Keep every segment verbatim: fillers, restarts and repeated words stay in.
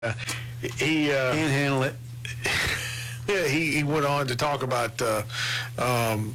Uh, he uh, can't handle it. Yeah, he, he went on to talk about uh, um,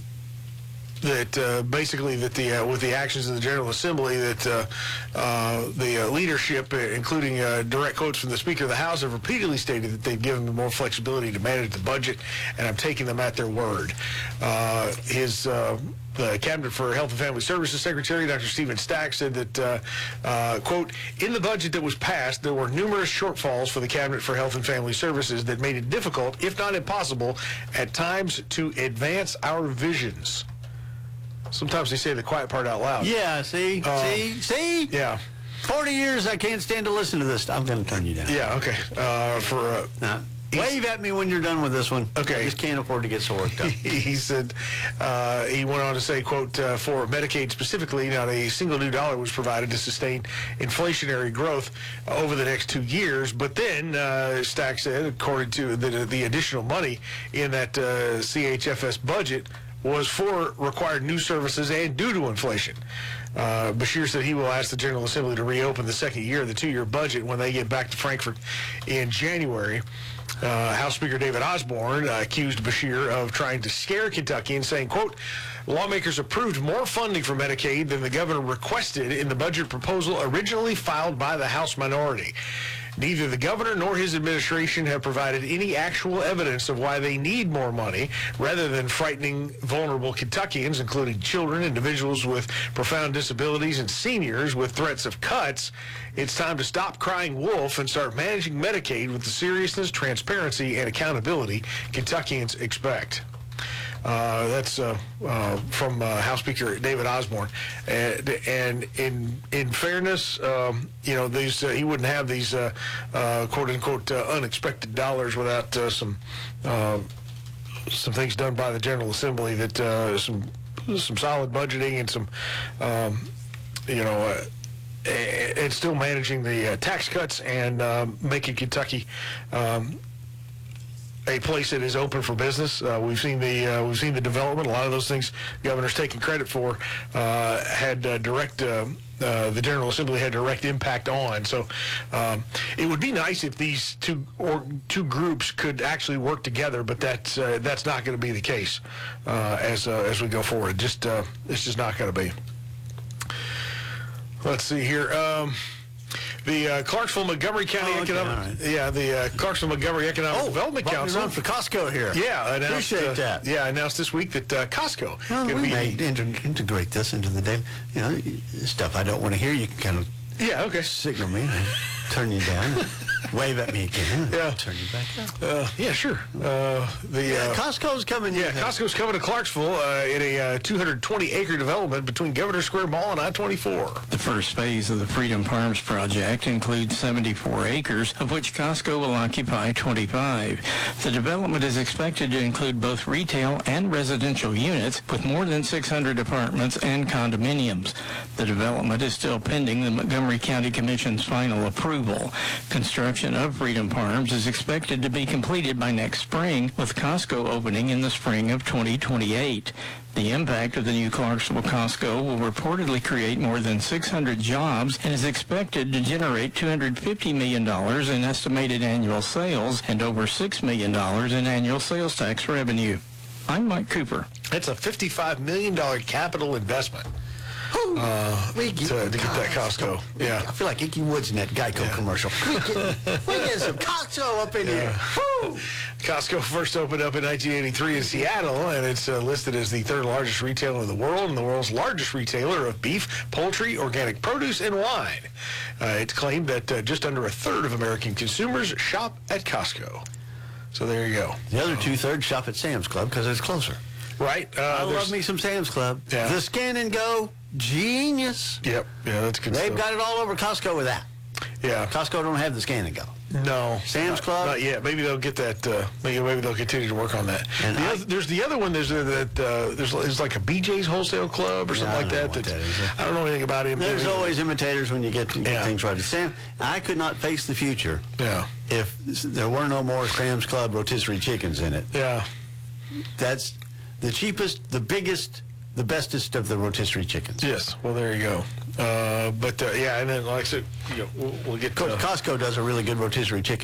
that uh, basically that the uh, with the actions of the General Assembly that uh, uh, the uh, leadership, uh, including uh, direct quotes from the Speaker of the House, have repeatedly stated that they've given them more flexibility to manage the budget, and I'm taking them at their word. Uh, his uh, The Cabinet for Health and Family Services Secretary, Doctor Stephen Stack, said that, uh, uh, quote, in the budget that was passed, there were numerous shortfalls for the Cabinet for Health and Family Services that made it difficult, if not impossible, at times to advance our visions. Sometimes they say the quiet part out loud. Yeah, see? Uh, see? See? Yeah. forty years I can't stand to listen to this. I'm going to turn you down. Yeah, okay. Uh, for... Uh, nah. Wave at me when you're done with this one. Okay. I just can't afford to get so worked up. He said, uh, he went on to say, quote, uh, for Medicaid specifically, not a single new dollar was provided to sustain inflationary growth over the next two years. But then, uh, Stack said, according to the, the additional money in that uh, C H F S budget was for required new services and due to inflation. Uh, Beshear said he will ask the General Assembly to reopen the second year of the two-year budget when they get back to Frankfort in January. Uh, House Speaker David Osborne uh, accused Beshear of trying to scare Kentucky and saying, quote, lawmakers approved more funding for Medicaid than the governor requested in the budget proposal originally filed by the House minority. Neither the governor nor his administration have provided any actual evidence of why they need more money, rather than frightening vulnerable Kentuckians, including children, individuals with profound disabilities, and seniors with threats of cuts. It's time to stop crying wolf and start managing Medicaid with the seriousness, transparency, and accountability Kentuckians expect. Uh, that's uh, uh, from uh, House Speaker David Osborne, and, and in in fairness, um, you know, these uh, he wouldn't have these uh, uh, quote unquote uh, unexpected dollars without uh, some uh, some things done by the General Assembly, that uh, some some solid budgeting and some um, you know. Uh, and still managing the uh, tax cuts and uh, making Kentucky um, a place that is open for business. Uh, we've seen the uh, we've seen the development. A lot of those things the governor's taking credit for uh, had uh, direct. Uh, uh, the General Assembly had direct impact on. So um, it would be nice if these two or two groups could actually work together, but that's uh, that's not going to be the case uh, as uh, as we go forward. Just uh, it's just not going to be. Let's see here. Um, the uh, Clarksville-Montgomery County oh, okay, Economic, right. yeah, the uh, Clarksville-Montgomery Economic oh, Development Council run for Costco here. Yeah, announced, appreciate uh, that. Yeah, announced this week that uh, Costco. Well, we be, may inter- integrate this into the day. You know, stuff I don't want to hear. You can kind of yeah, okay, signal me, and turn you down. Wave at me again. Yeah. Turn you back up. Uh, yeah, sure. Uh, the yeah, uh, Costco's coming. Yeah, Costco's coming to Clarksville uh, in a uh, two hundred twenty acre development between Governor Square Mall and I twenty-four. The first phase of the Freedom Farms project includes seventy-four acres, of which Costco will occupy twenty-five. The development is expected to include both retail and residential units, with more than six hundred apartments and condominiums. The development is still pending the Montgomery County Commission's final approval. Construction of Freedom Farms is expected to be completed by next spring, with Costco opening in the spring of twenty twenty-eight. The impact of the new Clarksville Costco will reportedly create more than six hundred jobs and is expected to generate two hundred fifty million dollars in estimated annual sales and over six million dollars in annual sales tax revenue. I'm Mike Cooper. It's a fifty-five million dollars capital investment. Uh, we get, to, to get that Costco. Yeah. I feel like Icky Woods in that Geico yeah. commercial. We get, we get some Costco up in yeah. here. Woo! Costco first opened up in nineteen eighty-three in Seattle, and it's uh, listed as the third largest retailer in the world and the world's largest retailer of beef, poultry, organic produce, and wine. Uh, it's claimed that uh, just under a third of American consumers shop at Costco. So there you go. The other two-thirds shop at Sam's Club because it's closer. Right. Uh, I love me some Sam's Club. Yeah. The Scan and Go, genius. Yep. Yeah, that's good They've stuff. got it all over Costco with that. Yeah. Costco don't have the Scan and Go. No. Sam's not, Club? Not yet. Maybe they'll get that. Uh, maybe, maybe they'll continue to work on that. And the I, other, there's the other one. There's uh, that. Uh, there's, there's like a B J's Wholesale Club or something yeah, like that. That is. I don't know anything about him. There's always imitators when you get, to get yeah. things right. Sam, I could not face the future yeah. if there were no more Sam's Club rotisserie chickens in it. Yeah. That's the cheapest, the biggest, the bestest of the rotisserie chickens. Yes. Well, there you go. Uh, but uh, yeah, and then like I said, you know, we'll, we'll get to Costco does a really good rotisserie chicken.